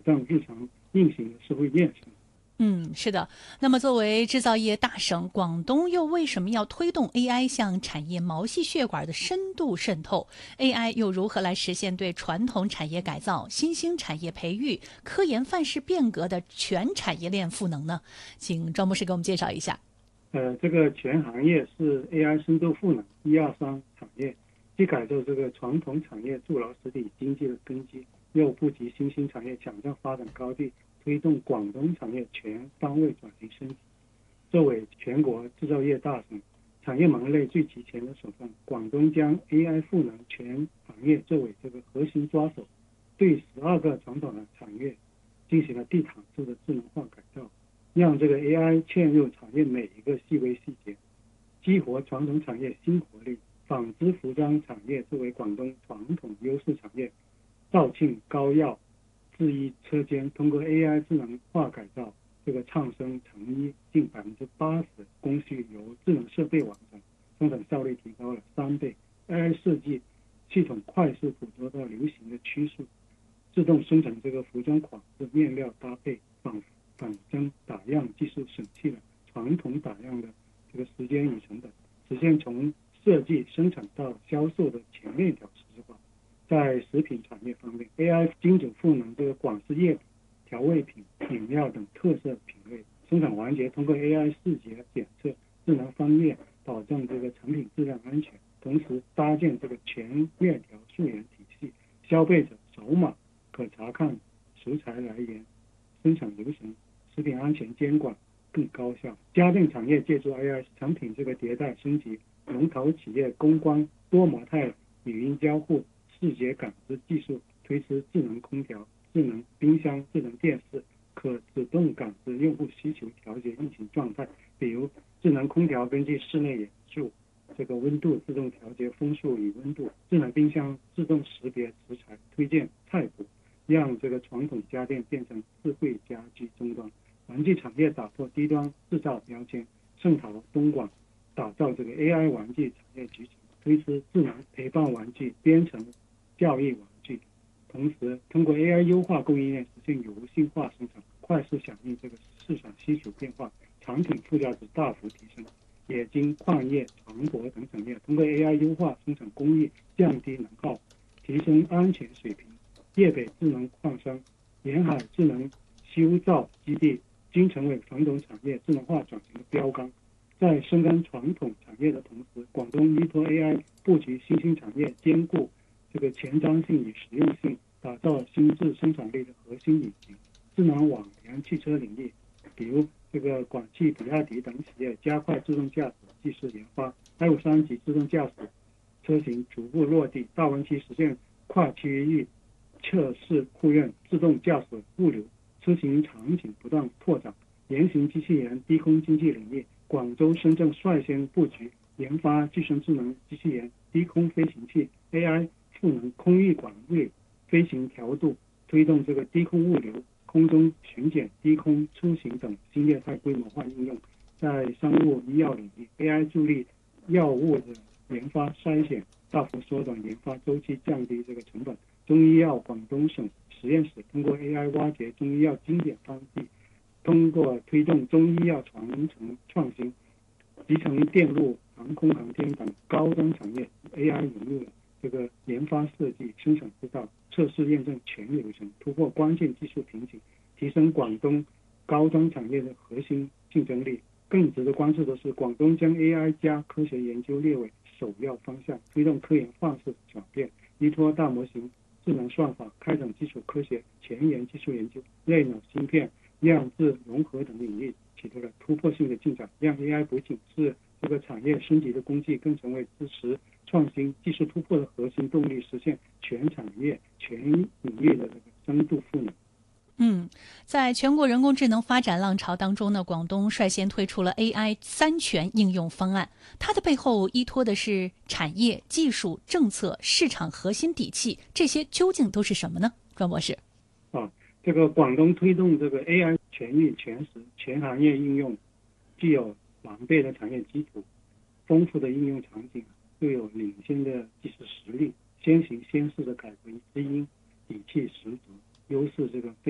上日常运行的社会面上。 是的。那么作为制造业大省，广东又为什么要推动 AI 向产业毛细血管的深度渗透？ AI 又如何来实现对传统产业改造、新兴产业培育、科研范式变革的全产业链赋能呢？请庄博士给我们介绍一下。 这个全行业是 AI 深度赋能1、2、3产业，既改造这个传统产业筑牢实体经济的根基，又布局新兴产业抢占发展高地，推动广东产业全方位转型升级。作为全国制造业大省，产业门类最齐全的省份，广东将 AI 赋能全行业作为这个核心抓手，对12个传统的产业进行了地毯式的智能化改造，让这个 AI 嵌入产业每一个细微细节，激活传统产业新活力。纺织服装产业作为广东传统优势产业，肇庆高药制衣车间通过 AI 智能化改造，这个畅生成衣近80%工序由智能设备完成，生产效率提高了3倍。AI 设计系统快速捕捉到流行的趋势，自动生成这个服装款式、面料搭配、仿真打样技术，省去了传统打样的这个时间与成本，实现从设计生产到销售的全链条实质化。在食品产业方面， AI 精准赋能这个广式叶调味品、饮料等特色品类生产环节，通过 AI 视觉检测、智能分列，保证这个成品质量安全，同时搭建这个全链条溯源体系，消费者扫码可查看食材来源、生产流程，食品安全监管更高效。家电产业借助 AI 产品这个迭代升级，龙头企业公关多模态语音交互、视觉感知技术，推出智能空调、智能冰箱、智能电视，可自动感知用户需求，调节运行状态。比如智能空调根据室内元素这个温度自动调节风速与温度，智能冰箱自动识别食材，推荐菜谱，让这个传统家电变成智慧家居终端。玩具产业打破低端制造标签，盛陶东莞打造这个 AI 玩具产业集群，推出智能陪伴玩具、编程教育玩具，同时通过 AI 优化供应链，实现柔性化生产，快速响应这个市场需求变化，产品附加值大幅提升。冶金、矿业、船舶等产业通过 AI 优化生产工艺，降低能耗，提升安全水平。粤北智能矿山、沿海智能修造基地均成为传统产业智能化转型的标杆。在深耕传统产业的同时，广东依托 AI 布局新兴产业，兼顾这个前瞻性与实用性，打造新质生产力的核心引擎。智能网联汽车领域，比如这个广汽、比亚迪等企业加快自动驾驶技术研发，L3级自动驾驶车型逐步落地，大湾区实现跨区域测试互认，自动驾驶物流车型场景不断拓展。原型机器人低空经济领域，广州、深圳率先布局研发具身智能机器人、低空飞行器、AI 赋能空域管理、飞行调度，推动这个低空物流、空中巡检、低空出行等新业态规模化应用。在生物医药领域， AI 助力药物的研发筛选，大幅缩短研发周期，降低这个成本。中医药广东省实验室通过 AI 挖掘中医药经典方剂，通过推动中医药传承创新，集成电路、航空航天等高端产业 ，AI 引入了这个研发设计、生产制造、测试验证全流程，突破关键技术瓶颈，提升广东高端产业的核心竞争力。更值得关注的是，广东将 AI 加科学研究列为首要方向，推动科研范式转变，依托大模型、智能算法，开展基础科学、前沿技术研究、类脑芯片、量子融合等领域取得了突破性的进展，让 AI 不仅是这个产业升级的工具，更成为支持创新技术突破的核心动力，实现全产业、全领域的这个深度赋能。 在全国人工智能发展浪潮当中呢，广东率先推出了 AI 3全应用方案，它的背后依托的是产业、技术、政策、市场核心底气，这些究竟都是什么呢？庄博士。 这个广东推动这个 AI 全域全时全行业应用，具有完备的产业基础、丰富的应用场景，又有领先的技术实力，先行先试的改革基因，底气十足，优势这个非